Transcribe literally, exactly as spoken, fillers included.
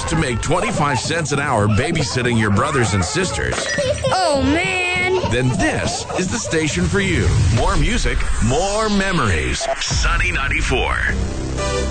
to make twenty-five cents an hour babysitting your brothers and sisters, Oh, man. then this is the station for you. More music, more memories. Sunny ninety-four.